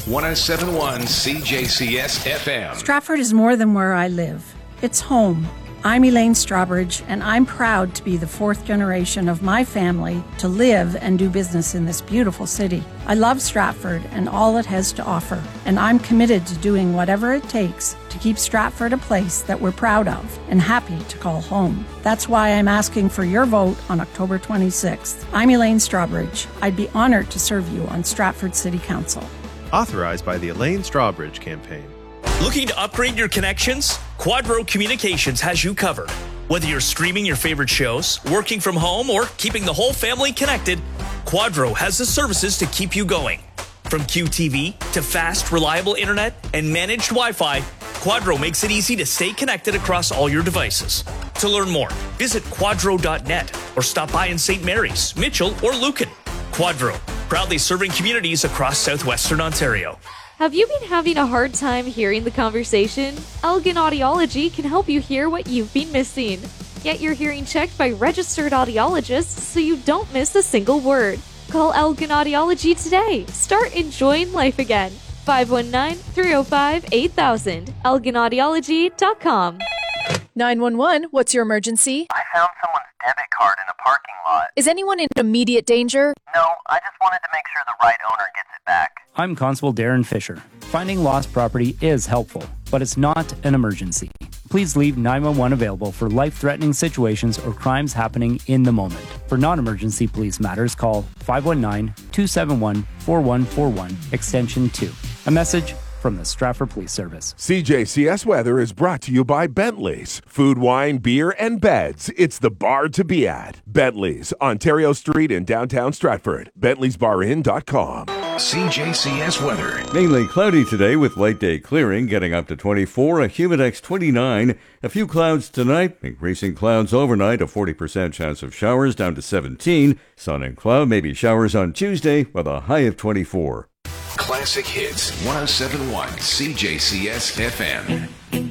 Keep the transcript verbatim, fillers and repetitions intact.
one oh seven point one C J C S F M. Stratford is more than where I live. It's home. I'm Elaine Strawbridge, and I'm proud to be the fourth generation of my family to live and do business in this beautiful city. I love Stratford and all it has to offer, and I'm committed to doing whatever it takes to keep Stratford a place that we're proud of and happy to call home. That's why I'm asking for your vote on October twenty-sixth. I'm Elaine Strawbridge. I'd be honored to serve you on Stratford City Council. Authorized by the Elaine Strawbridge campaign. Looking to upgrade your connections? Quadro Communications has you covered. Whether you're streaming your favorite shows, working from home, or keeping the whole family connected, Quadro has the services to keep you going. From Q T V to fast, reliable internet and managed Wi-Fi, Quadro makes it easy to stay connected across all your devices. To learn more, visit quadro dot net or stop by in Saint Mary's, Mitchell, or Lucan. Quadro, proudly serving communities across southwestern Ontario. Have you been having a hard time hearing the conversation? Elgin Audiology can help you hear what you've been missing. Get your hearing checked by registered audiologists so you don't miss a single word. Call Elgin Audiology today. Start enjoying life again. five one nine, three oh five, eight thousand. elgin audiology dot com. nine one one, what's your emergency? I found someone's debit card in a parking lot. Is anyone in immediate danger? No, I just wanted to make sure the right owner gets it back. I'm Constable Darren Fisher. Finding lost property is helpful, but it's not an emergency. Please leave nine one one available for life-threatening situations or crimes happening in the moment. For non-emergency police matters, call five one nine, two seven one, four one four one, extension two. A message from the Stratford Police Service. C J C S Weather is brought to you by Bentley's. Food, wine, beer, and beds. It's the bar to be at. Bentley's, Ontario Street in downtown Stratford. Bentley's Bar Inn dot com. C J C S weather. Mainly cloudy today with light day clearing, getting up to twenty-four, a humidex twenty-nine. A few clouds tonight, increasing clouds overnight, a forty percent chance of showers down to seventeen. Sun and cloud, maybe showers on Tuesday with a high of twenty-four. Classic Hits, one oh seven point one C J C S F M.